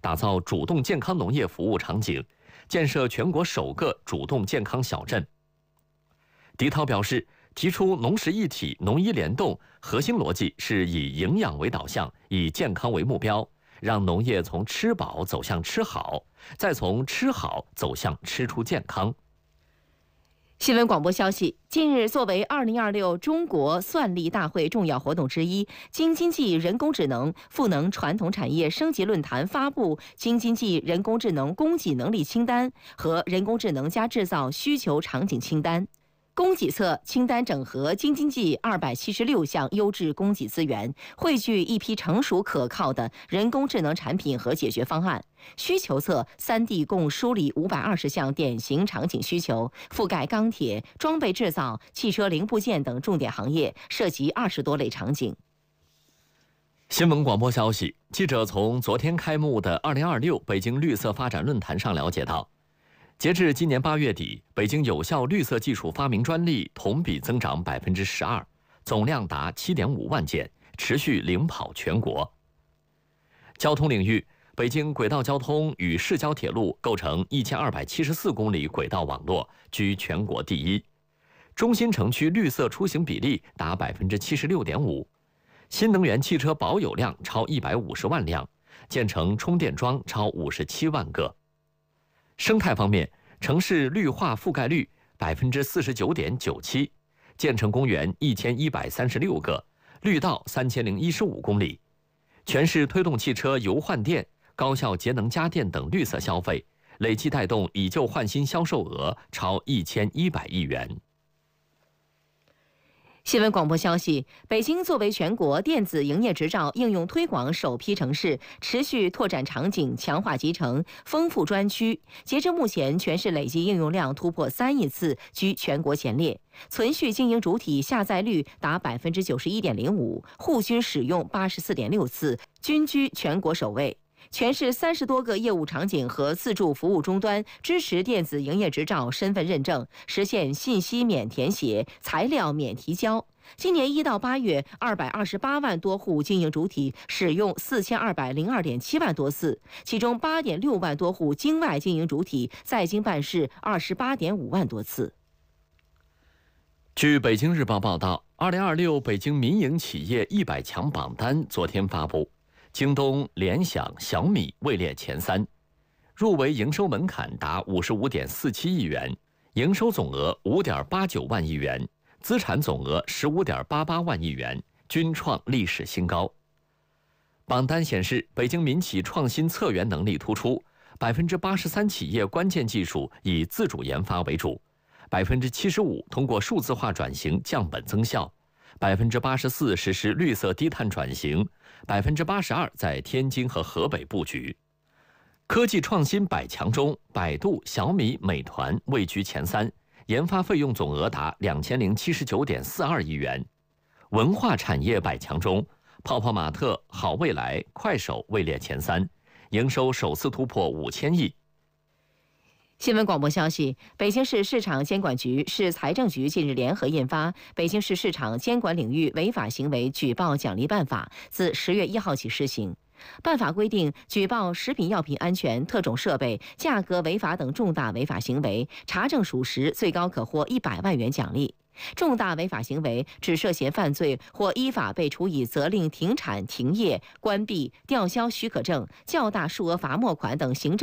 打造主动健康农业服务场景，建设全国首个主动健康小镇。狄涛表示，提出农食一体、农医联动，核心逻辑是以营养为导向，以健康为目标，让农业从吃饱走向吃好，再从吃好走向吃出健康。 新闻广播消息，近日，作为2026中国算力大会重要活动之一，京津冀人工智能赋能传统产业升级论坛发布京津冀人工智能供给能力清单和人工智能加制造需求场景清单。供给侧清单整合京津冀276项优质供给资源，汇聚一批成熟可靠的人工智能产品和解决方案。需求侧，3D 共梳理520项典型场景需求，覆盖钢铁、装备制造、汽车零部件等重点行业，涉及20多类场景。 新闻广播消息，记者从昨天开幕的2026北京绿色发展论坛上了解到，截至今年8月底，北京有效绿色技术发明专利同比增长12%，总量达7.5万件，持续领跑全国。交通领域，北京轨道交通与市郊铁路构成1274公里轨道网络，居全国第一。中心城区绿色出行比例达76.5%，新能源汽车保有量超150万辆，建成充电桩超57万个。生态方面，城市绿化覆盖率49.97%，建成公园1136个，绿道3015公里。全市推动汽车油换电、高效节能家电等绿色消费，累计带动以旧换新销售额超1100亿元。 新闻广播消息，北京作为全国电子营业执照应用推广首批城市，持续拓展场景，强化集成，丰富专区。截至目前，全市累计应用量突破3亿次，居全国前列。存续经营主体下载率达91.05%，户均使用84.6次，均居全国首位。全市30多个业务场景和自助服务终端支持电子营业执照身份认证，实现信息免填写、材料免提交。今年1到8月，228万多户经营主体使用4202.7万多次，其中8.6万多户境外经营主体在京办事28.5万多次。 据北京日报报道，2026北京民营企业100强榜单昨天发布。京东、联想、小米位列前3，入围营收门槛达55.47亿元，营收总额5.89万亿元，资产总额15.88万亿元，均创历史新高。榜单显示，北京民企创新策源能力突出，83%企业关键技术以自主研发为主，75%通过数字化转型降本增效。84%实施绿色低碳转型，82%在天津和河北布局。科技创新100强中，百度、小米、美团位居前3，研发费用总额达2079.42亿元。文化产业100强中，泡泡玛特、好未来、快手位列前3，营收首次突破5000亿。 新闻广播消息，北京市市场监管局、市财政局近日联合印发《北京市市场监管领域违法行为举报奖励办法》，自10月1号起施行。办法规定，举报食品药品安全、特种设备、价格违法等重大违法行为，查证属实，最高可获100万元奖励。重大违法行为指涉嫌犯罪或依法被处以责令停产、停业、关闭、吊销许可证、较大数额罚没款等行政